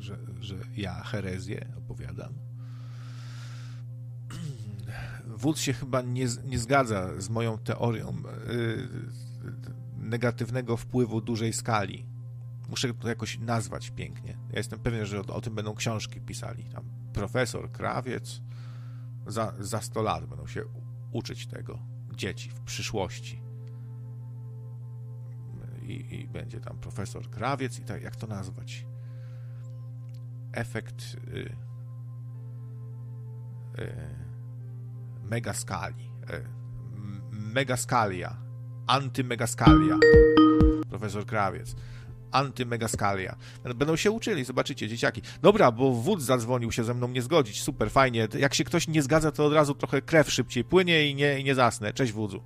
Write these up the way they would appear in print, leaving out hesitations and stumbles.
że ja herezję opowiadam. Wódz się chyba nie zgadza z moją teorią negatywnego wpływu dużej skali. Muszę to jakoś nazwać pięknie. Ja jestem pewien, że o tym będą książki pisali. Tam profesor Krawiec za 100 lat będą się uczyć tego dzieci w przyszłości. I będzie tam profesor Krawiec i tak, jak to nazwać? Efekt megaskali. Megaskalia. Antymegaskalia. Profesor Krawiec. Antymegaskalia. Będą się uczyli, zobaczycie, dzieciaki. Dobra, bo wódz zadzwonił się ze mną nie zgodzić. Super, fajnie. Jak się ktoś nie zgadza, to od razu trochę krew szybciej płynie i nie zasnę. Cześć, wódzu.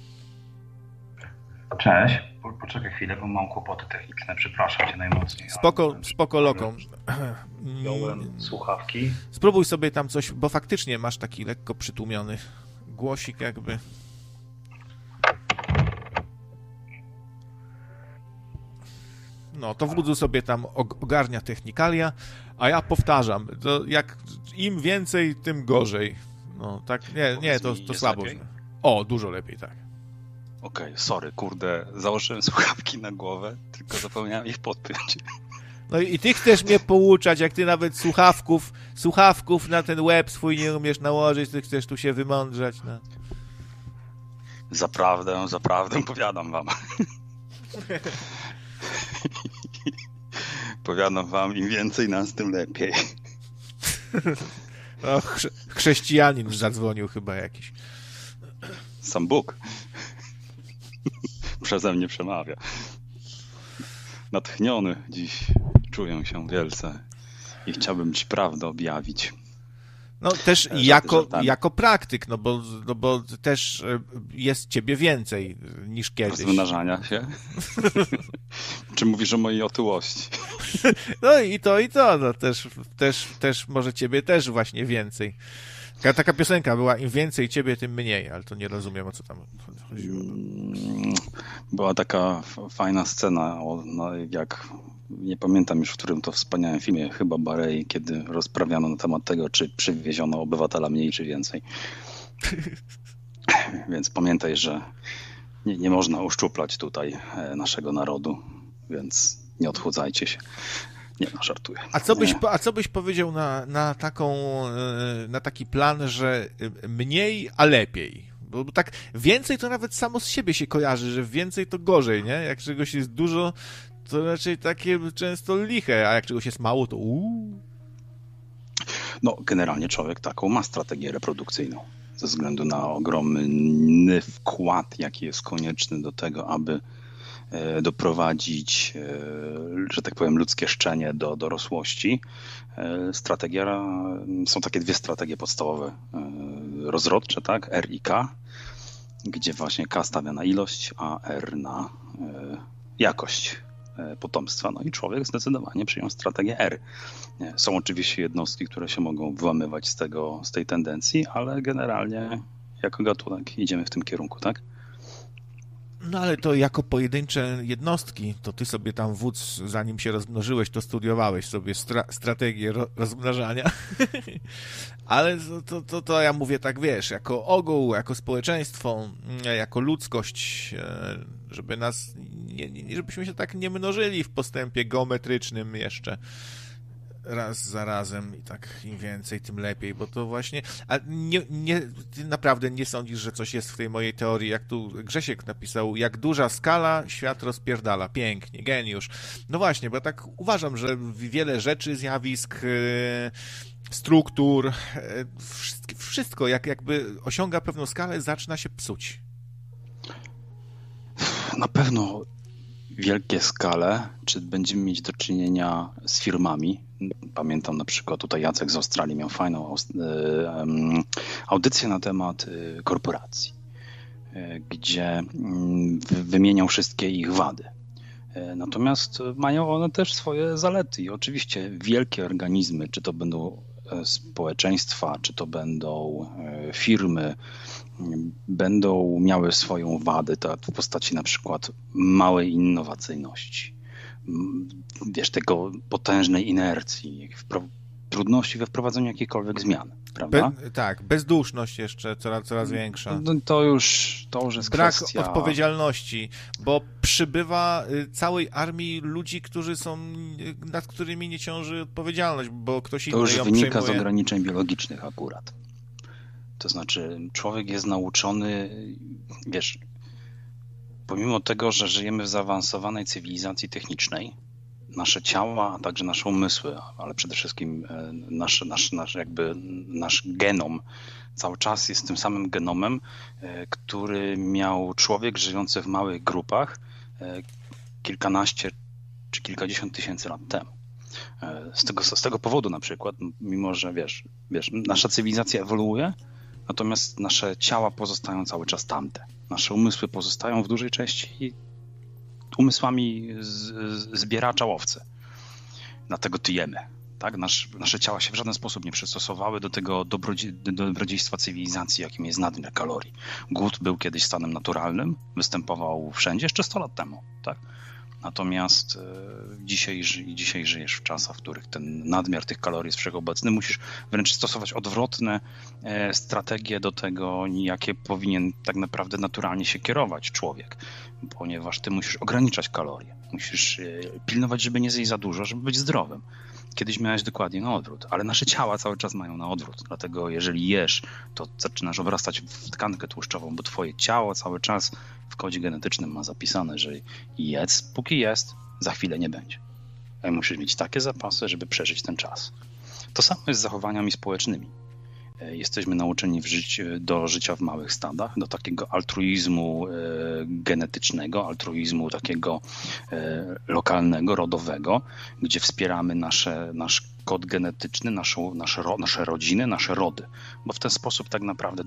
Cześć. Poczekaj chwilę, bo mam kłopoty techniczne. Przepraszam cię najmocniej. Spoko loką. Wziąłem słuchawki. Spróbuj sobie tam coś, bo faktycznie masz taki lekko przytłumiony głosik jakby. No, to wódzu sobie tam ogarnia technikalia, a ja powtarzam, to jak im więcej, tym gorzej. No, tak, nie, to słabo. Lepiej? O, dużo lepiej, tak. Okej, sorry, kurde, założyłem słuchawki na głowę, tylko zapomniałem ich podpiąć. No i ty chcesz mnie pouczać, jak ty nawet słuchawków na ten łeb swój nie umiesz nałożyć, ty chcesz tu się wymądrzać, no. Zaprawdę, powiadam wam. Powiadam wam, im więcej nas, tym lepiej. O, chrześcijanin zadzwonił chyba jakiś. Sam Bóg przeze mnie przemawia. Natchniony dziś czuję się wielce i chciałbym ci prawdę objawić. No też jako praktyk, no bo też jest ciebie więcej niż kiedyś. Rozmnażania się? Czy mówisz o mojej otyłości? No i to, no też może ciebie też właśnie więcej. Taka piosenka była, im więcej ciebie, tym mniej, ale to nie rozumiem, o co tam chodziło. Była taka fajna scena, jak nie pamiętam już, w którym to wspaniałym filmie, chyba Barei, kiedy rozprawiano na temat tego, czy przywieziono obywatela mniej, czy więcej. Więc pamiętaj, że nie można uszczuplać tutaj naszego narodu, więc nie odchudzajcie się. Nie, no, żartuję. A co byś powiedział na taki plan, że mniej, a lepiej? Bo tak więcej to nawet samo z siebie się kojarzy, że więcej to gorzej, nie? Jak czegoś jest dużo, to raczej takie często liche, a jak czegoś jest mało, to No, generalnie człowiek taką ma strategię reprodukcyjną. Ze względu na ogromny wkład, jaki jest konieczny do tego, aby doprowadzić, że tak powiem, ludzkie szczenie do dorosłości. Są takie dwie strategie podstawowe rozrodcze, tak? R i K, gdzie właśnie K stawia na ilość, a R na jakość potomstwa. No i człowiek zdecydowanie przyjął strategię R. Są oczywiście jednostki, które się mogą wyłamywać z tej tendencji, ale generalnie jako gatunek idziemy w tym kierunku, tak? No ale to jako pojedyncze jednostki, to ty sobie tam wódz, zanim się rozmnożyłeś, to studiowałeś sobie strategię rozmnażania. Ale to ja mówię tak, wiesz, jako ogół, jako społeczeństwo, jako ludzkość, żeby nas, żebyśmy się tak nie mnożyli w postępie geometrycznym jeszcze. Raz za razem i tak im więcej, tym lepiej, bo to właśnie... A ty naprawdę nie sądzisz, że coś jest w tej mojej teorii, jak tu Grzesiek napisał, jak duża skala, świat rozpierdala. Pięknie, geniusz. No właśnie, bo ja tak uważam, że wiele rzeczy, zjawisk, struktur, wszystko jakby osiąga pewną skalę, zaczyna się psuć. Na pewno wielkie skale, czy będziemy mieć do czynienia z firmami. Pamiętam na przykład tutaj Jacek z Australii miał fajną audycję na temat korporacji, gdzie wymieniał wszystkie ich wady. Natomiast mają one też swoje zalety i oczywiście wielkie organizmy, czy to będą społeczeństwa, czy to będą firmy, będą miały swoją wadę w postaci na przykład małej innowacyjności, wiesz, tego potężnej inercji, trudności we wprowadzeniu jakiejkolwiek zmiany, prawda? Tak, bezduszność jeszcze coraz większa. To już jest brak kwestia... odpowiedzialności, bo przybywa całej armii ludzi, nad którymi nie ciąży odpowiedzialność, bo ktoś inny ją przejmuje. To już wynika z ograniczeń biologicznych akurat. To znaczy, człowiek jest nauczony, wiesz, pomimo tego, że żyjemy w zaawansowanej cywilizacji technicznej, nasze ciała, a także nasze umysły, ale przede wszystkim nasz genom cały czas jest tym samym genomem, który miał człowiek żyjący w małych grupach kilkanaście czy kilkadziesiąt tysięcy lat temu. Z tego powodu na przykład, mimo że wiesz, nasza cywilizacja ewoluuje, natomiast nasze ciała pozostają cały czas tamte. Nasze umysły pozostają w dużej części umysłami zbieracza łowcy. Dlatego tyjemy. Tak? Nasze ciała się w żaden sposób nie przystosowały do tego dobrodziejstwa cywilizacji, jakim jest nadmiar kalorii. Głód był kiedyś stanem naturalnym, występował wszędzie jeszcze 100 lat temu. Tak? Natomiast dzisiaj żyjesz w czasach, w których ten nadmiar tych kalorii jest wszechobecny. Musisz wręcz stosować odwrotne strategie do tego, jakie powinien tak naprawdę naturalnie się kierować człowiek, ponieważ ty musisz ograniczać kalorie. Musisz pilnować, żeby nie zjeść za dużo, żeby być zdrowym. Kiedyś miałeś dokładnie na odwrót, ale nasze ciała cały czas mają na odwrót. Dlatego jeżeli jesz, to zaczynasz obrastać w tkankę tłuszczową, bo twoje ciało cały czas w kodzie genetycznym ma zapisane, że jedz, póki jest, za chwilę nie będzie. A musisz mieć takie zapasy, żeby przeżyć ten czas. To samo jest z zachowaniami społecznymi. Jesteśmy nauczeni do życia w małych stadach, do takiego altruizmu genetycznego, altruizmu takiego lokalnego, rodowego, gdzie wspieramy nasz kod genetyczny, nasze rodziny, nasze rody. Bo w ten sposób tak naprawdę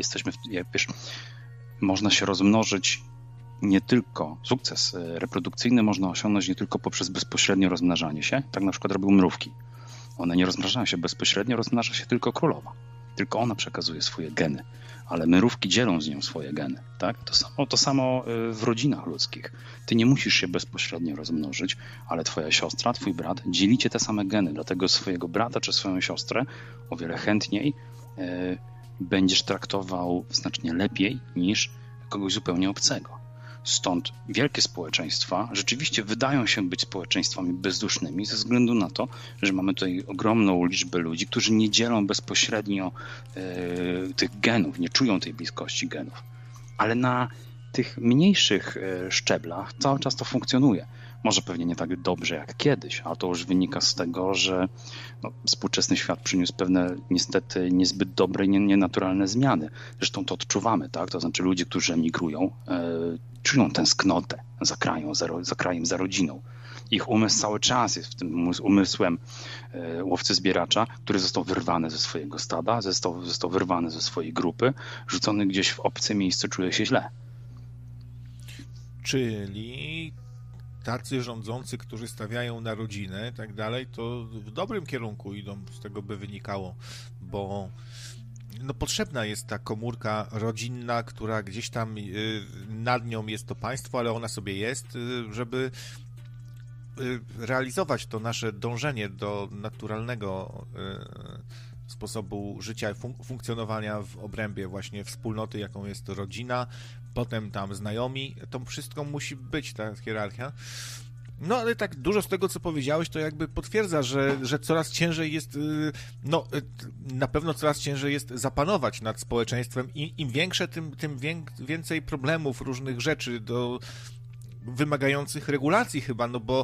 można się rozmnożyć nie tylko, sukces reprodukcyjny można osiągnąć nie tylko poprzez bezpośrednie rozmnażanie się, tak na przykład robią mrówki. One nie rozmnażają się bezpośrednio, rozmnaża się tylko królowa. Tylko ona przekazuje swoje geny, ale mrówki dzielą z nią swoje geny. Tak? To samo w rodzinach ludzkich. Ty nie musisz się bezpośrednio rozmnożyć, ale twoja siostra, twój brat dzielicie te same geny, dlatego swojego brata czy swoją siostrę o wiele chętniej będziesz traktował znacznie lepiej niż kogoś zupełnie obcego. Stąd wielkie społeczeństwa rzeczywiście wydają się być społeczeństwami bezdusznymi ze względu na to, że mamy tutaj ogromną liczbę ludzi, którzy nie dzielą bezpośrednio tych genów, nie czują tej bliskości genów. Ale na tych mniejszych szczeblach cały czas to funkcjonuje. Może pewnie nie tak dobrze jak kiedyś, ale to już wynika z tego, że współczesny świat przyniósł pewne niestety niezbyt dobre i nienaturalne zmiany. Zresztą to odczuwamy, tak? To znaczy ludzie, którzy emigrują, czują tęsknotę za krajem, za rodziną. Ich umysł cały czas jest w tym umysłem łowcy-zbieracza, który został wyrwany ze swojego stada, został wyrwany ze swojej grupy, rzucony gdzieś w obce miejsce, czuje się źle. Czyli tacy rządzący, którzy stawiają na rodzinę i tak dalej, to w dobrym kierunku idą, z tego by wynikało, bo potrzebna jest ta komórka rodzinna, która gdzieś tam nad nią jest to państwo, ale ona sobie jest, żeby realizować to nasze dążenie do naturalnego sposobu życia i funkcjonowania w obrębie właśnie wspólnoty, jaką jest rodzina, potem tam znajomi, to wszystko musi być, ta hierarchia. No ale tak dużo z tego, co powiedziałeś, to jakby potwierdza, że coraz ciężej jest, na pewno coraz ciężej jest zapanować nad społeczeństwem. Im większe, tym więcej problemów, różnych rzeczy wymagających regulacji chyba, bo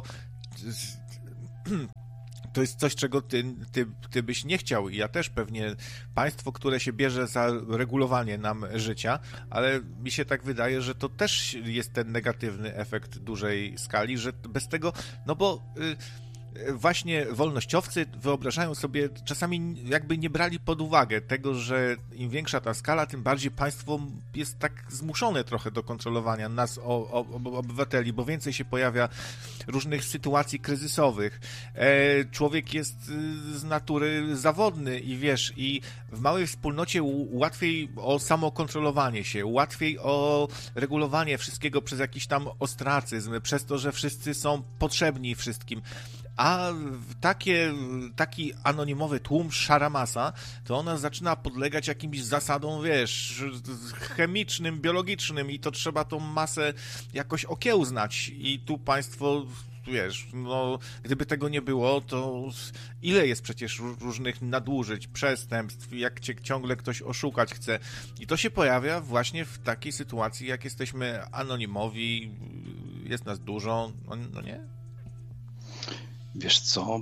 to jest coś, czego ty byś nie chciał i ja też pewnie, państwo, które się bierze za regulowanie nam życia, ale mi się tak wydaje, że to też jest ten negatywny efekt dużej skali, że bez tego, bo właśnie wolnościowcy wyobrażają sobie, czasami jakby nie brali pod uwagę tego, że im większa ta skala, tym bardziej państwo jest tak zmuszone trochę do kontrolowania nas, obywateli, bo więcej się pojawia różnych sytuacji kryzysowych. Człowiek jest z natury zawodny i wiesz, i w małej wspólnocie łatwiej o samokontrolowanie się, łatwiej o regulowanie wszystkiego przez jakiś tam ostracyzm, przez to, że wszyscy są potrzebni wszystkim. A taki anonimowy tłum, szara masa, to ona zaczyna podlegać jakimś zasadom, wiesz, chemicznym, biologicznym i to trzeba tą masę jakoś okiełznać. I tu państwo, wiesz, no, gdyby tego nie było, to ile jest przecież różnych nadużyć, przestępstw, jak cię ciągle ktoś oszukać chce. I to się pojawia właśnie w takiej sytuacji, jak jesteśmy anonimowi, jest nas dużo, no nie? Wiesz co,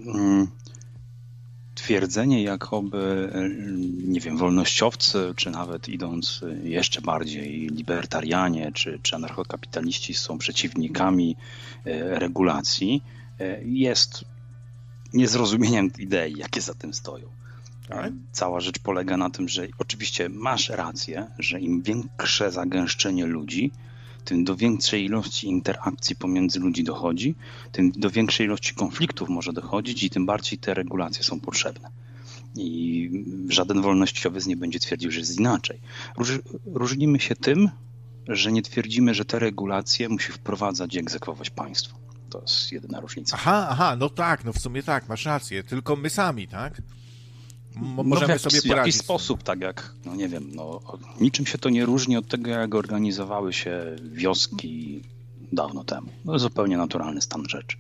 twierdzenie jakoby, nie wiem, wolnościowcy, czy nawet idąc jeszcze bardziej libertarianie, czy anarchokapitaliści są przeciwnikami regulacji, jest niezrozumieniem idei, jakie za tym stoją. Tak? Cała rzecz polega na tym, że oczywiście masz rację, że im większe zagęszczenie ludzi, tym do większej ilości interakcji pomiędzy ludzi dochodzi, tym do większej ilości konfliktów może dochodzić i tym bardziej te regulacje są potrzebne. I żaden wolnościowiec nie będzie twierdził, że jest inaczej. Różnimy się tym, że nie twierdzimy, że te regulacje musi wprowadzać i egzekwować państwo. To jest jedyna różnica. Aha, no tak, no w sumie tak, masz rację, tylko my sami, tak? Możemy sobie poradzić. W jakiś sposób, tak jak, no nie wiem, no niczym się to nie różni od tego, jak organizowały się wioski dawno temu. No zupełnie naturalny stan rzeczy.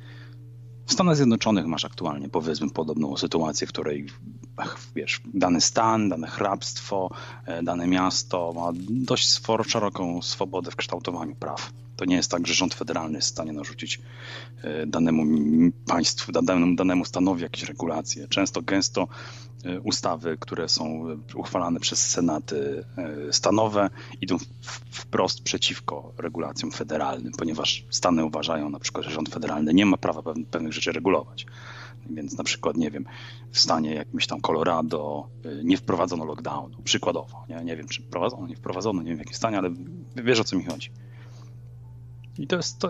W Stanach Zjednoczonych masz aktualnie, powiedzmy, podobną sytuację, w której, wiesz, dany stan, dane hrabstwo, dane miasto ma dość szeroką swobodę w kształtowaniu praw. To nie jest tak, że rząd federalny jest w stanie narzucić danemu państwu, danemu stanowi jakieś regulacje. Gęsto ustawy, które są uchwalane przez senaty stanowe, idą wprost przeciwko regulacjom federalnym, ponieważ Stany uważają na przykład, że rząd federalny nie ma prawa pewnych rzeczy regulować. Więc na przykład, nie wiem, w stanie jakimś tam Colorado nie wprowadzono lockdownu, przykładowo. Nie wiem, czy wprowadzono, nie wprowadzono, nie wiem w jakim stanie, ale wiesz, o co mi chodzi. I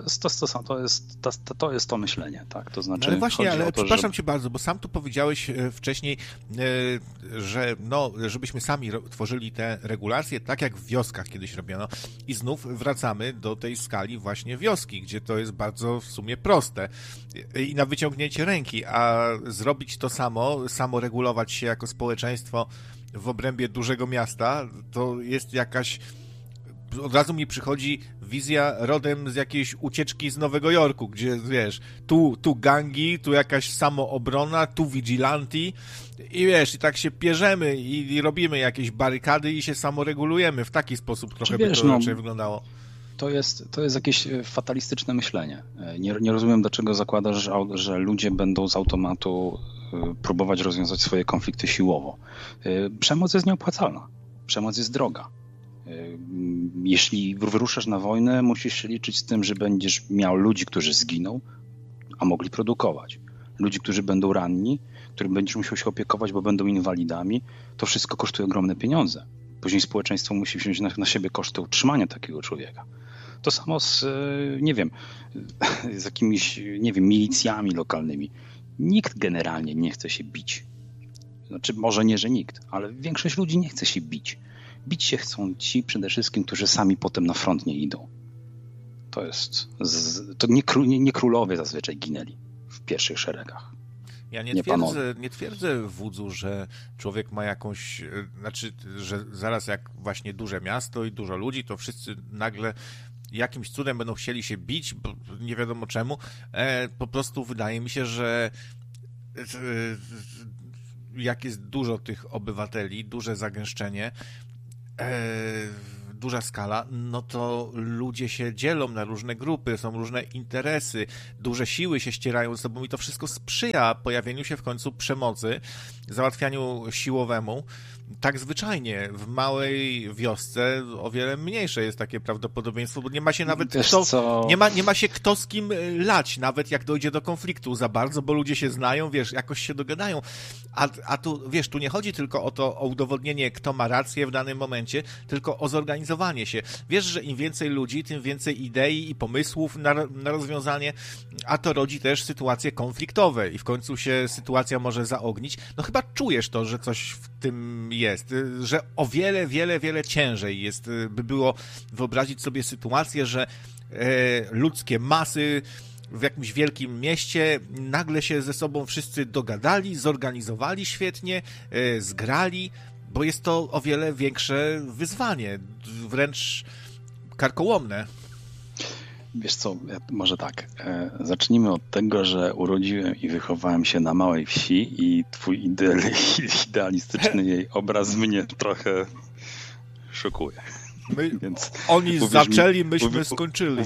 to jest to myślenie, tak? To znaczy, ale właśnie, ale to, przepraszam cię bardzo, bo sam tu powiedziałeś wcześniej, że no, żebyśmy sami tworzyli te regulacje, tak jak w wioskach kiedyś robiono. I znów wracamy do tej skali właśnie wioski, gdzie to jest bardzo w sumie proste i na wyciągnięcie ręki, a zrobić to samo regulować się jako społeczeństwo w obrębie dużego miasta, to jest jakaś... Od razu mi przychodzi wizja rodem z jakiejś ucieczki z Nowego Jorku, gdzie, wiesz, tu gangi, tu jakaś samoobrona, tu vigilanti i wiesz, i tak się pierzemy i robimy jakieś barykady i się samoregulujemy. W taki sposób trochę by to raczej wyglądało. To jest jakieś fatalistyczne myślenie. Nie rozumiem, dlaczego zakładasz, że ludzie będą z automatu próbować rozwiązać swoje konflikty siłowo. Przemoc jest nieopłacalna. Przemoc jest droga. Jeśli wyruszasz na wojnę, musisz się liczyć z tym, że będziesz miał ludzi, którzy zginą, a mogli produkować. Ludzi, którzy będą ranni, którym będziesz musiał się opiekować, bo będą inwalidami. To wszystko kosztuje ogromne pieniądze. Później społeczeństwo musi wziąć na siebie koszty utrzymania takiego człowieka. To samo z, nie wiem, z jakimiś, nie wiem, milicjami lokalnymi. Nikt generalnie nie chce się bić. Znaczy, może nie, że nikt, ale większość ludzi nie chce się bić. Bić się chcą ci przede wszystkim, którzy sami potem na front nie idą. To nie królowie zazwyczaj ginęli w pierwszych szeregach. Ja nie twierdzę, wódzu, że człowiek ma jakąś, znaczy, że zaraz jak właśnie duże miasto i dużo ludzi, to wszyscy nagle jakimś cudem będą chcieli się bić, bo nie wiadomo czemu. Po prostu wydaje mi się, że jak jest dużo tych obywateli, duże zagęszczenie, duża skala, no to ludzie się dzielą na różne grupy, są różne interesy, duże siły się ścierają ze sobą i to wszystko sprzyja pojawieniu się w końcu przemocy, załatwianiu siłowemu tak zwyczajnie. W małej wiosce o wiele mniejsze jest takie prawdopodobieństwo, bo nie ma się nawet nie ma się kto z kim lać, nawet jak dojdzie do konfliktu za bardzo, bo ludzie się znają, wiesz, jakoś się dogadają. A tu, wiesz, tu nie chodzi tylko o udowodnienie, kto ma rację w danym momencie, tylko o zorganizowanie się. Wiesz, że im więcej ludzi, tym więcej idei i pomysłów na rozwiązanie, a to rodzi też sytuacje konfliktowe i w końcu się sytuacja może zaognić. No chyba czujesz to, że coś w tym jest, że o wiele, wiele, wiele ciężej jest, by było wyobrazić sobie sytuację, że ludzkie masy w jakimś wielkim mieście nagle się ze sobą wszyscy dogadali, zorganizowali świetnie, zgrali, bo jest to o wiele większe wyzwanie, wręcz karkołomne. Wiesz co, może tak. Zacznijmy od tego, że urodziłem i wychowałem się na małej wsi i twój idealistyczny jej obraz mnie trochę szokuje. Więc oni zaczęli, myśmy skończyli.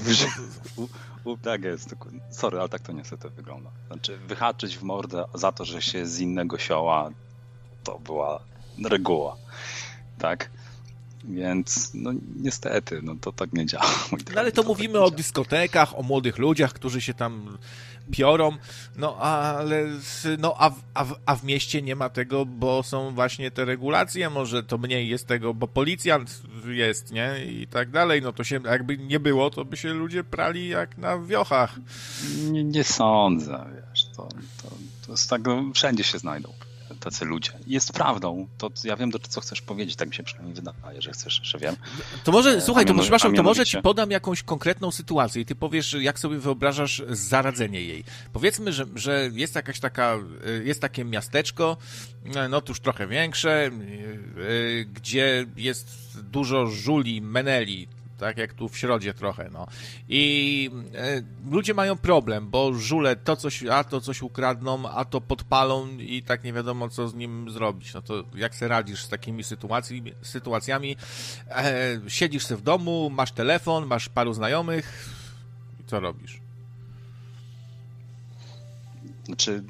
Tak jest. Sorry, ale tak to niestety wygląda. Znaczy, wyhaczyć w mordę za to, że się z innego sioła, to była reguła. Tak? Więc no niestety, no to tak nie działa. No ale to mówimy o dyskotekach, o młodych ludziach, którzy się tam piorą, no ale a w mieście nie ma tego, bo są właśnie te regulacje, może to mniej jest tego, bo policjant jest, nie? I tak dalej, no to się jakby nie było, to by się ludzie prali jak na wiochach. Nie sądzę, wiesz, to jest tak, no, wszędzie się znajdą tacy ludzie. Jest prawdą, to ja wiem, co chcesz powiedzieć, tak mi się przynajmniej wydaje, że chcesz, że wiem. To może, słuchaj, to może ci podam jakąś konkretną sytuację i ty powiesz, jak sobie wyobrażasz zaradzenie jej. Powiedzmy, że jest jakaś taka, jest takie miasteczko, no tuż trochę większe, gdzie jest dużo żuli, meneli, tak jak tu w Środzie trochę, no. I ludzie mają problem, bo żule to coś ukradną, a to podpalą i tak nie wiadomo, co z nim zrobić. No to jak se radzisz z takimi sytuacjami? Siedzisz se w domu, masz telefon, masz paru znajomych i co robisz? Znaczy...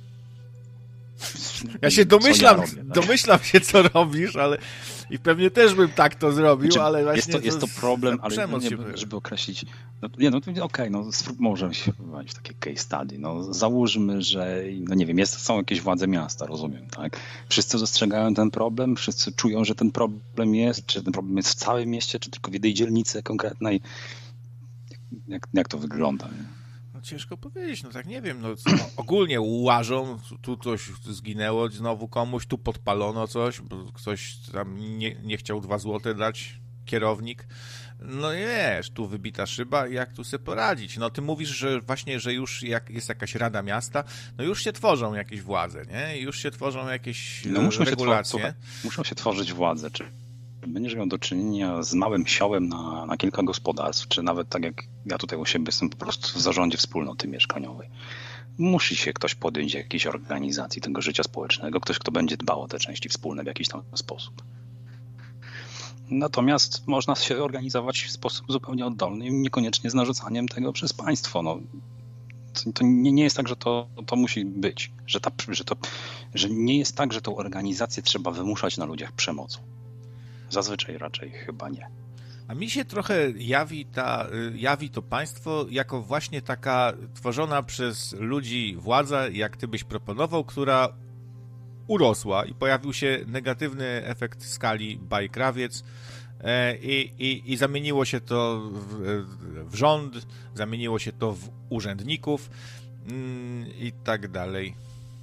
Ja się domyślam się, co robisz, ale i pewnie też bym tak to zrobił, znaczy, ale właśnie jest to problem, ale żeby określić, możemy się wprowadzić w takie case study, no załóżmy, że no nie wiem, są jakieś władze miasta, rozumiem, tak? Wszyscy dostrzegają ten problem, wszyscy czują, że ten problem jest, czy ten problem jest w całym mieście, czy tylko w jednej dzielnicy konkretnej. Jak to wygląda, nie? Ciężko powiedzieć, no tak nie wiem, no ogólnie łażą, tu coś zginęło znowu komuś, tu podpalono coś, bo ktoś tam nie chciał 2 złote dać, kierownik, no wiesz, tu wybita szyba, jak tu sobie poradzić? No ty mówisz, że właśnie, że już jak jest jakaś rada miasta, no już się tworzą jakieś władze, nie? Już się tworzą jakieś regulacje. Muszą się tworzyć władze, czy będziesz miał do czynienia z małym siołem na kilka gospodarstw, czy nawet tak jak ja tutaj u siebie jestem po prostu w zarządzie wspólnoty mieszkaniowej. Musi się ktoś podjąć jakiejś organizacji tego życia społecznego, ktoś, kto będzie dbał o te części wspólne w jakiś tam sposób. Natomiast można się organizować w sposób zupełnie oddolny i niekoniecznie z narzucaniem tego przez państwo. No, to nie jest tak, że to musi być, że nie jest tak, że tą organizację trzeba wymuszać na ludziach przemocą. Zazwyczaj raczej chyba nie. A mi się trochę jawi to państwo jako właśnie taka tworzona przez ludzi władza, jak ty byś proponował, która urosła i pojawił się negatywny efekt skali Baj-Krawiec i zamieniło się to w rząd, zamieniło się to w urzędników i tak dalej.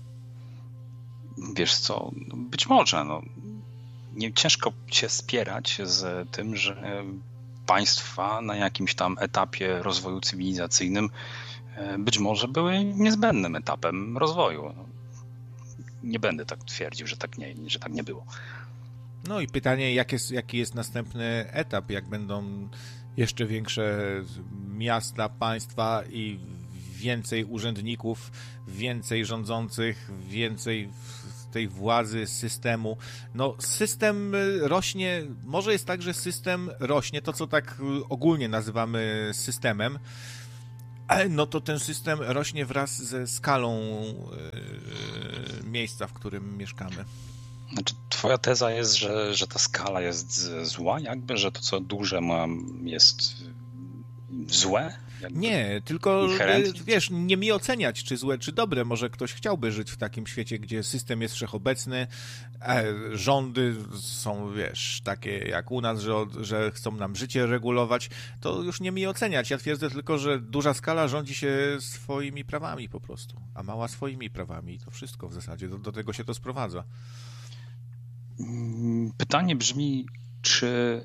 Wiesz co, być może, ciężko się spierać z tym, że państwa na jakimś tam etapie rozwoju cywilizacyjnym być może były niezbędnym etapem rozwoju. Nie będę tak twierdził, że tak nie było. No i pytanie, jaki jest następny etap, jak będą jeszcze większe miasta, państwa i więcej urzędników, więcej rządzących, więcej tej władzy, systemu. No system rośnie, może jest tak, że system rośnie, to co tak ogólnie nazywamy systemem, no to ten system rośnie wraz ze skalą miejsca, w którym mieszkamy. Znaczy, twoja teza jest, że ta skala jest zła jakby, że to co duże jest złe? Jakby nie, tylko inherentnie? wiesz, nie mi oceniać, czy złe, czy dobre. Może ktoś chciałby żyć w takim świecie, gdzie system jest wszechobecny, rządy są, wiesz, takie jak u nas, że chcą nam życie regulować. To już nie mi oceniać. Ja twierdzę tylko, że duża skala rządzi się swoimi prawami po prostu, a mała swoimi prawami. I to wszystko w zasadzie. Do tego się to sprowadza. Pytanie brzmi, czy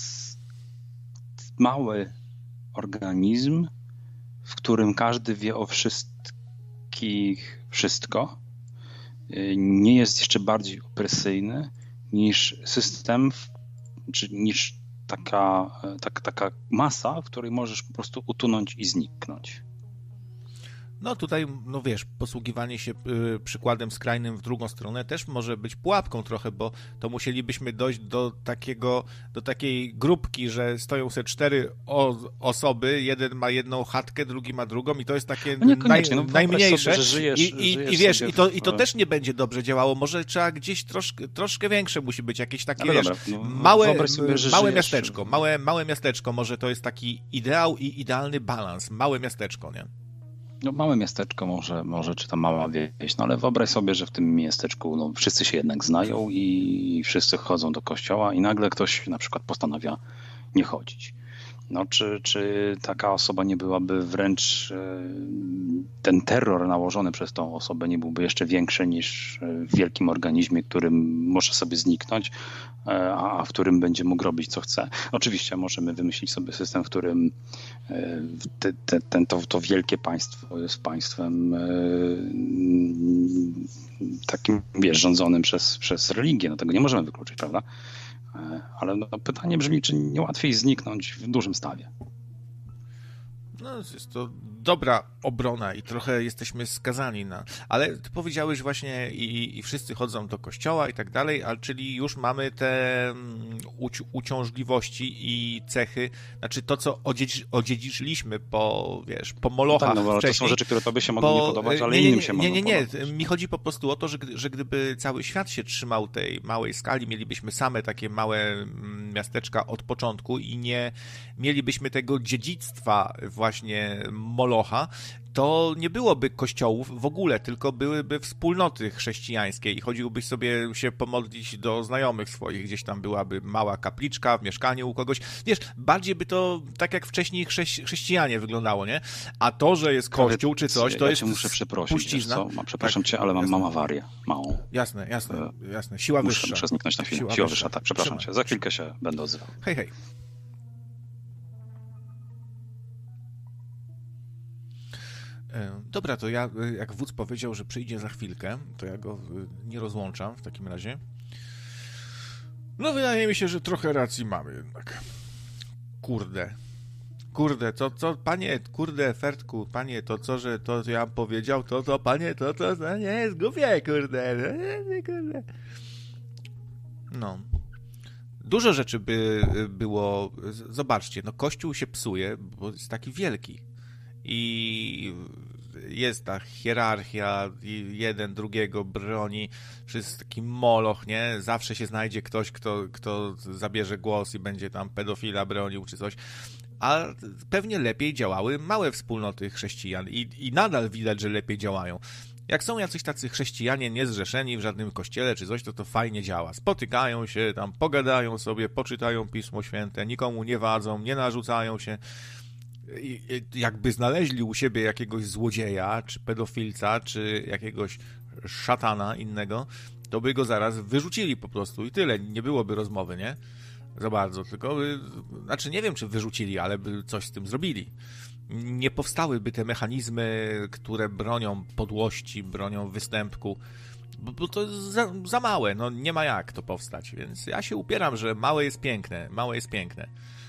mały organizm, w którym każdy wie o wszystkich wszystko, nie jest jeszcze bardziej opresyjny niż system, czy niż taka masa, w której możesz po prostu utonąć i zniknąć. No tutaj, no wiesz, posługiwanie się przykładem skrajnym w drugą stronę też może być pułapką trochę, bo to musielibyśmy dojść do takiej grupki, że stoją se 4 osoby, jeden ma jedną chatkę, drugi ma drugą i to jest takie najmniejsze. Sobie, że żyjesz I wiesz, i to też nie będzie dobrze działało. Może trzeba gdzieś troszkę większe musi być, jakieś takie, ale wiesz, dobra, małe miasteczko. Małe miasteczko, może to jest taki ideał i idealny balans. Małe miasteczko, nie? No, małe miasteczko może, czy tam mała wieś, no ale wyobraź sobie, że w tym miasteczku wszyscy się jednak znają i wszyscy chodzą do kościoła i nagle ktoś na przykład postanawia nie chodzić. No, czy taka osoba nie byłaby wręcz, ten terror nałożony przez tą osobę nie byłby jeszcze większy niż w wielkim organizmie, którym może sobie zniknąć, a w którym będzie mógł robić co chce. Oczywiście możemy wymyślić sobie system, w którym to wielkie państwo jest państwem takim, wiesz, rządzonym przez religię. No tego nie możemy wykluczyć, prawda? Ale pytanie brzmi, czy nie łatwiej zniknąć w dużym stawie? No, jest to dobra obrona i trochę jesteśmy skazani na... Ale ty powiedziałeś właśnie i wszyscy chodzą do kościoła i tak dalej, czyli już mamy te uciążliwości i cechy, znaczy to, co odziedziczyliśmy po Molochach wcześniej. To są rzeczy, które tobie się mogą nie podobać, ale innym się mogą podobać. Nie. Mi chodzi po prostu o to, że gdyby cały świat się trzymał tej małej skali, mielibyśmy same takie małe miasteczka od początku i nie mielibyśmy tego dziedzictwa właśnie Molocha, to nie byłoby kościołów w ogóle, tylko byłyby wspólnoty chrześcijańskie i chodziłbyś sobie się pomodlić do znajomych swoich, gdzieś tam byłaby mała kapliczka w mieszkaniu u kogoś. Wiesz, bardziej by to tak jak wcześniej chrześcijanie wyglądało, nie? A to, że jest kościół czy coś, to jest muszę przeprosić, puścizna. Przepraszam cię, ale mam awarię małą. Jasne. Siła wyższa. Muszę zniknąć na chwilę. Siła wyższa, tak. Przepraszam cię. Za chwilkę się będę odzywał. Hej. Dobra, to ja, jak wódz powiedział, że przyjdzie za chwilkę, to ja go nie rozłączam w takim razie. No wydaje mi się, że trochę racji mamy jednak. Kurde, to panie, Fertku, panie, to co, że to ja powiedział, to panie, to nie jest głupie, kurde. No. Dużo rzeczy by było, zobaczcie, no Kościół się psuje, bo jest taki wielki. I jest ta hierarchia, jeden drugiego broni, wszyscy taki moloch, nie? Zawsze się znajdzie ktoś, kto zabierze głos i będzie tam pedofila bronił czy coś. A pewnie lepiej działały małe wspólnoty chrześcijan i nadal widać, że lepiej działają. Jak są jacyś tacy chrześcijanie niezrzeszeni w żadnym kościele czy coś, to fajnie działa. Spotykają się, tam pogadają sobie, poczytają Pismo Święte, nikomu nie wadzą, nie narzucają się. Jakby znaleźli u siebie jakiegoś złodzieja, czy pedofilca, czy jakiegoś szatana innego, to by go zaraz wyrzucili po prostu i tyle. Nie byłoby rozmowy, nie? Za bardzo, tylko znaczy nie wiem, czy wyrzucili, ale by coś z tym zrobili. Nie powstałyby te mechanizmy, które bronią podłości, bronią występku, bo to jest za małe, no nie ma jak to powstać, więc ja się upieram, że małe jest piękne.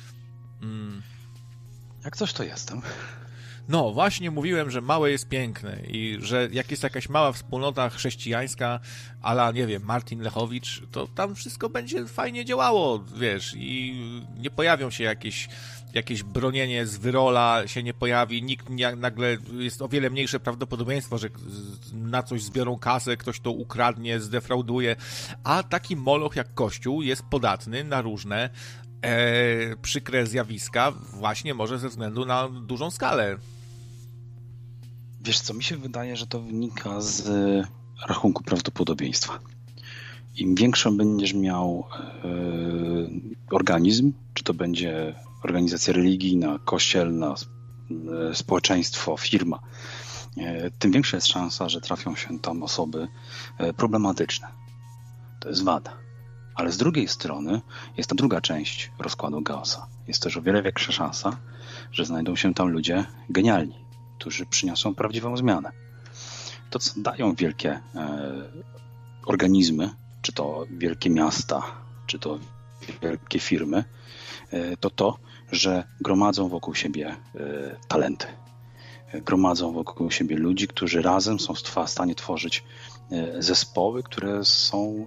Jak coś to jestem. No, właśnie mówiłem, że małe jest piękne i że jak jest jakaś mała wspólnota chrześcijańska, a la, nie wiem, Martin Lechowicz, to tam wszystko będzie fajnie działało, wiesz, i nie pojawią się jakieś jakieś bronienie z wyrola się nie pojawi, nagle jest o wiele mniejsze prawdopodobieństwo, że na coś zbiorą kasę, ktoś to ukradnie, zdefrauduje, a taki moloch jak Kościół jest podatny na różne przykre zjawiska, właśnie może ze względu na dużą skalę. Wiesz co, mi się wydaje, że to wynika z rachunku prawdopodobieństwa. Im większą będziesz miał organizm, czy to będzie organizacja religijna, kościelna, społeczeństwo, firma, tym większa jest szansa, że trafią się tam osoby problematyczne. To jest wada. Ale z drugiej strony jest ta druga część rozkładu Gaussa. Jest też o wiele większa szansa, że znajdą się tam ludzie genialni, którzy przyniosą prawdziwą zmianę. To, co dają wielkie organizmy, czy to wielkie miasta, czy to wielkie firmy, to, że gromadzą wokół siebie talenty. Gromadzą wokół siebie ludzi, którzy razem są w stanie tworzyć zespoły, które są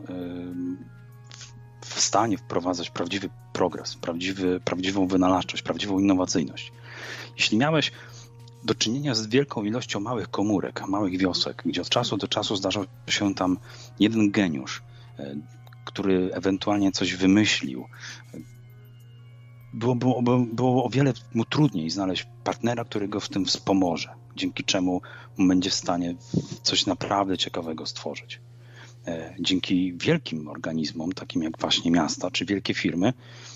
w stanie wprowadzać prawdziwy progres, prawdziwą wynalazczość, prawdziwą innowacyjność. Jeśli miałeś do czynienia z wielką ilością małych komórek, małych wiosek, gdzie od czasu do czasu zdarzał się tam jeden geniusz, który ewentualnie coś wymyślił, było o wiele mu trudniej znaleźć partnera, który go w tym wspomoże, dzięki czemu będzie w stanie coś naprawdę ciekawego stworzyć. Dzięki wielkim organizmom, takim jak właśnie miasta czy wielkie firmy,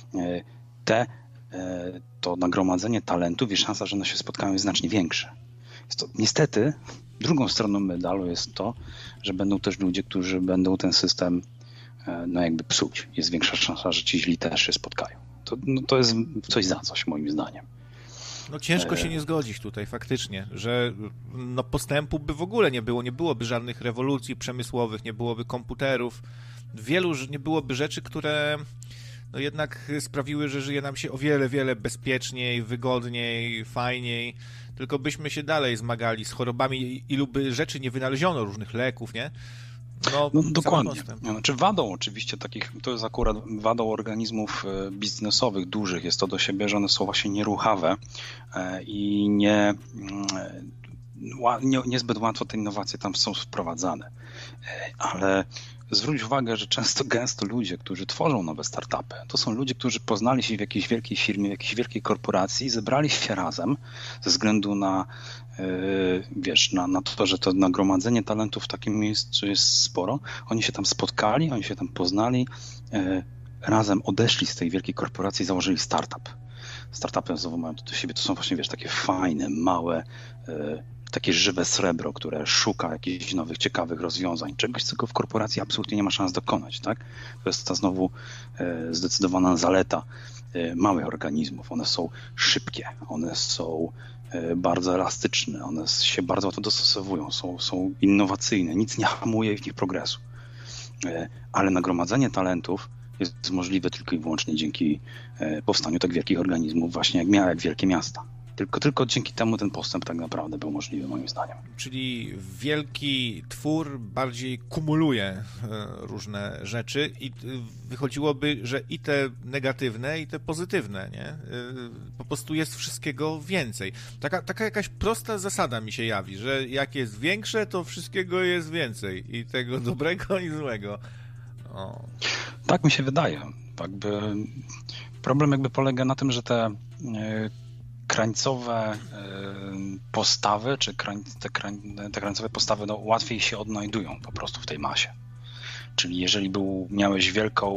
to nagromadzenie talentów i szansa, że one się spotkają, jest znacznie większe. Jest to, niestety, drugą stroną medalu jest to, że będą też ludzie, którzy będą ten system jakby psuć. Jest większa szansa, że ci źli też się spotkają. To jest coś za coś, moim zdaniem. No ciężko się nie zgodzić tutaj faktycznie, że postępu by w ogóle nie było, nie byłoby żadnych rewolucji przemysłowych, nie byłoby komputerów, nie byłoby rzeczy, które jednak sprawiły, że żyje nam się o wiele, wiele bezpieczniej, wygodniej, fajniej, tylko byśmy się dalej zmagali z chorobami, ilu by rzeczy nie wynaleziono, różnych leków, nie? No dokładnie. Znaczy wadą oczywiście takich, to jest akurat wadą organizmów biznesowych dużych, jest to do siebie, że one są właśnie nieruchawe i niezbyt łatwo te innowacje tam są wprowadzane. Ale zwróć uwagę, że gęsto ludzie, którzy tworzą nowe startupy, to są ludzie, którzy poznali się w jakiejś wielkiej firmie, w jakiejś wielkiej korporacji, zebrali się razem ze względu na na to, że to nagromadzenie talentów w takim miejscu jest sporo. Oni się tam spotkali, oni się tam poznali, razem odeszli z tej wielkiej korporacji i założyli startup. Startupy mają to do siebie, to są właśnie, takie fajne, małe, takie żywe srebro, które szuka jakichś nowych, ciekawych rozwiązań. Czegoś, czego w korporacji absolutnie nie ma szans dokonać. Tak? To jest ta znowu zdecydowana zaleta małych organizmów. One są szybkie, one są bardzo elastyczne, one się bardzo łatwo dostosowują, są innowacyjne, nic nie hamuje ich progresu. Ale nagromadzenie talentów jest możliwe tylko i wyłącznie dzięki powstaniu tak wielkich organizmów, właśnie jak wielkie miasta. Tylko dzięki temu ten postęp tak naprawdę był możliwy, moim zdaniem. Czyli wielki twór bardziej kumuluje różne rzeczy i wychodziłoby, że i te negatywne, i te pozytywne, nie? Po prostu jest wszystkiego więcej. Taka jakaś prosta zasada mi się jawi, że jak jest większe, to wszystkiego jest więcej. I tego dobrego, i złego. O. Tak mi się wydaje. Problem polega na tym, że te krańcowe postawy, czy te krańcowe postawy łatwiej się odnajdują po prostu w tej masie. Czyli jeżeli miałeś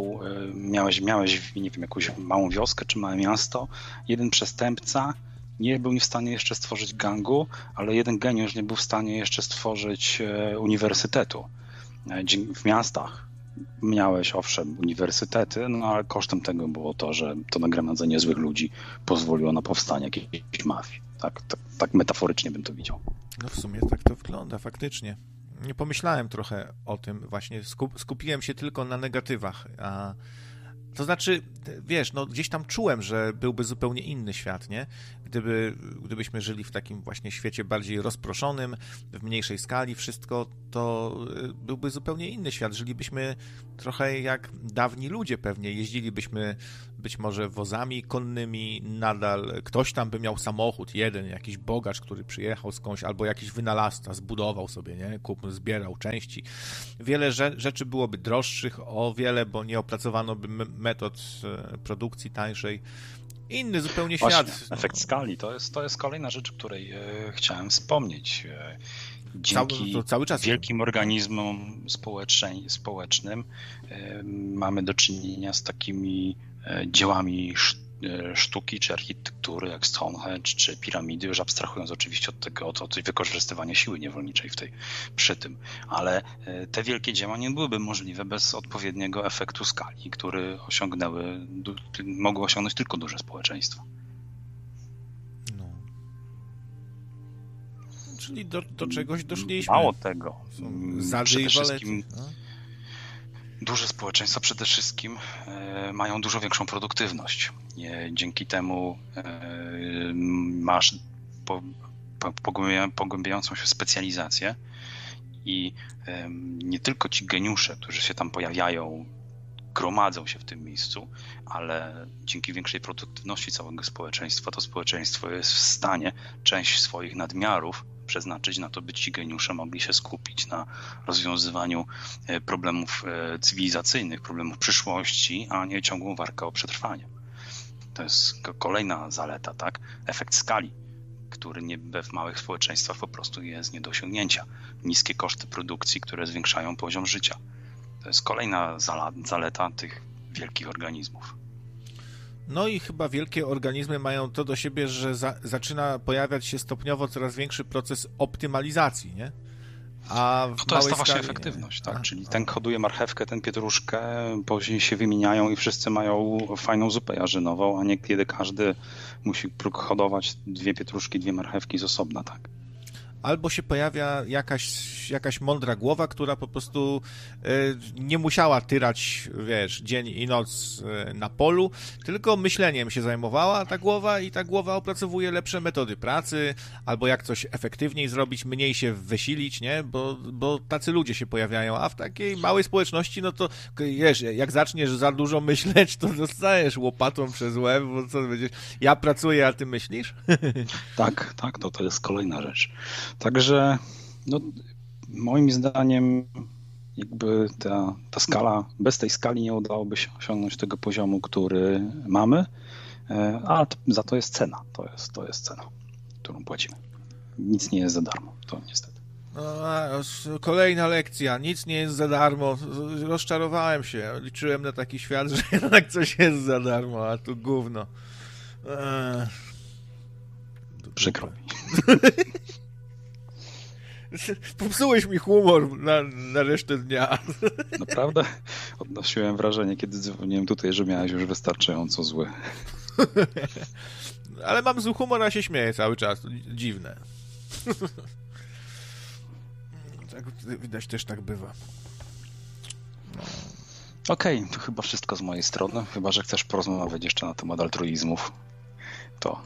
nie wiem, jakąś małą wioskę, czy małe miasto, jeden przestępca nie był w stanie jeszcze stworzyć gangu, ale jeden geniusz nie był w stanie jeszcze stworzyć uniwersytetu. W miastach miałeś, owszem, uniwersytety, ale kosztem tego było to, że to nagromadzenie złych ludzi pozwoliło na powstanie jakiejś mafii. Tak metaforycznie bym to widział. No w sumie tak to wygląda, faktycznie. Nie pomyślałem trochę o tym właśnie. Skupiłem się tylko na negatywach. To znaczy, gdzieś tam czułem, że byłby zupełnie inny świat, nie? gdybyśmy żyli w takim właśnie świecie bardziej rozproszonym, w mniejszej skali wszystko, to byłby zupełnie inny świat. Żylibyśmy trochę jak dawni ludzie pewnie. Jeździlibyśmy być może wozami konnymi nadal. Ktoś tam by miał samochód, jeden, jakiś bogacz, który przyjechał skądś, albo jakiś wynalazca, zbudował sobie, nie? Zbierał części. Wiele rzeczy byłoby droższych o wiele, bo nie opracowano by metod produkcji tańszej. Inny zupełnie Właśnie, świat. Efekt skali to jest kolejna rzecz, której chciałem wspomnieć. Dzięki cały czas wielkim organizmom społecznym mamy do czynienia z takimi dziełami sztuki czy architektury, jak Stonehenge czy piramidy, już abstrahując oczywiście od wykorzystywania siły niewolniczej przy tym. Ale te wielkie dzieła nie byłyby możliwe bez odpowiedniego efektu skali, który mogły osiągnąć tylko duże społeczeństwa. No. Czyli do czegoś doszliśmy. Mało tego. Przede wszystkim duże społeczeństwa przede wszystkim mają dużo większą produktywność. Dzięki temu masz pogłębiającą się specjalizację i nie tylko ci geniusze, którzy się tam pojawiają, gromadzą się w tym miejscu, ale dzięki większej produktywności całego społeczeństwa, to społeczeństwo jest w stanie część swoich nadmiarów przeznaczyć na to, by ci geniusze mogli się skupić na rozwiązywaniu problemów cywilizacyjnych, problemów przyszłości, a nie ciągłą walkę o przetrwanie. To jest kolejna zaleta, tak? Efekt skali, który w małych społeczeństwach po prostu jest nie do osiągnięcia. Niskie koszty produkcji, które zwiększają poziom życia. To jest kolejna zaleta tych wielkich organizmów. No i chyba wielkie organizmy mają to do siebie, że zaczyna pojawiać się stopniowo coraz większy proces optymalizacji, nie? A w to jest ta właśnie skali, efektywność, tak? Czyli ten hoduje marchewkę, ten pietruszkę, później się wymieniają i wszyscy mają fajną zupę jarzynową, a nie kiedy każdy musi hodować 2 pietruszki, 2 marchewki z osobna, tak? Albo się pojawia jakaś mądra głowa, która po prostu nie musiała tyrać, wiesz, dzień i noc na polu, tylko myśleniem się zajmowała ta głowa opracowuje lepsze metody pracy, albo jak coś efektywniej zrobić, mniej się wysilić, nie? Bo tacy ludzie się pojawiają, a w takiej małej społeczności, no to wiesz, jak zaczniesz za dużo myśleć, to dostajesz łopatą przez łeb, bo co będziesz, ja pracuję, a ty myślisz? Tak, to jest kolejna rzecz. Także no, moim zdaniem jakby ta skala, bez tej skali nie udałoby się osiągnąć tego poziomu, który mamy, a za to jest cena. To jest cena, którą płacimy. Nic nie jest za darmo, to niestety. Kolejna lekcja, nic nie jest za darmo. Rozczarowałem się, liczyłem na taki świat, że jednak coś jest za darmo, a tu gówno. Przykro mi. Popsułeś mi humor na resztę dnia. Naprawdę? Odnosiłem wrażenie, kiedy dzwoniłem tutaj, że miałeś już wystarczająco zły. Ale mam zły humor, a się śmieję cały czas. Dziwne. Tak, widać, też tak bywa. Okej, to chyba wszystko z mojej strony. Chyba że chcesz porozmawiać jeszcze na temat altruizmów. To.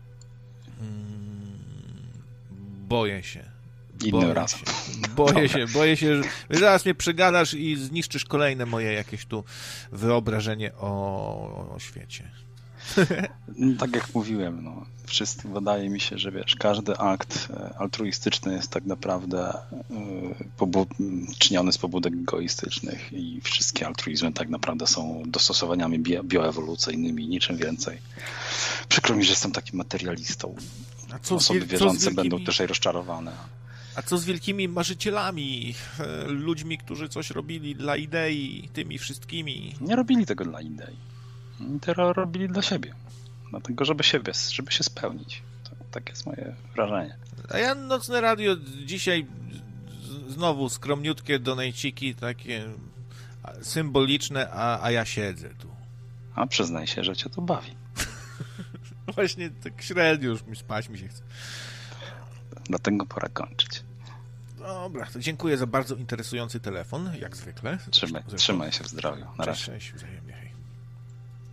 Boję się. Innym razem. Boję się, że zaraz mnie przegadasz i zniszczysz kolejne moje jakieś tu wyobrażenie o świecie. Tak jak mówiłem, no, wydaje mi się, że wiesz, każdy akt altruistyczny jest tak naprawdę czyniony z pobudek egoistycznych i wszystkie altruizmy tak naprawdę są dostosowaniami bioewolucyjnymi, niczym więcej. Przykro mi, że jestem takim materialistą. Osoby wierzące będą też rozczarowane. A co z wielkimi marzycielami, ludźmi, którzy coś robili dla idei, tymi wszystkimi? Nie robili tego dla idei. To robili dla siebie. Dlatego, żeby się spełnić. Tak jest moje wrażenie. A ja Nocne Radio dzisiaj znowu skromniutkie donejciki, takie symboliczne, a ja siedzę tu. A przyznaj się, że cię to bawi. Właśnie tak średnio już spać mi się chce. Dlatego pora kończyć. Dobra, to dziękuję za bardzo interesujący telefon, jak zwykle. Trzymaj się w zdrowiu. Na razie. Cześć, wzajemnie, hej.